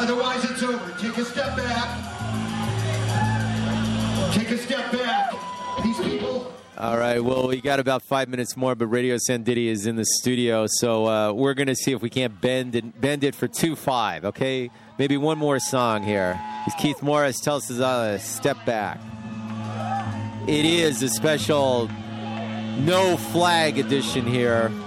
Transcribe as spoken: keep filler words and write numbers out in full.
Otherwise, it's over. Take a step back. Take a step back. These people... All right, well, we got about five minutes more, but Radio Sanditti is in the studio, so uh, we're going to see if we can't bend it, bend it for two five, okay? Maybe one more song here. Keith Morris tells us uh, step back. It is a special no flag edition here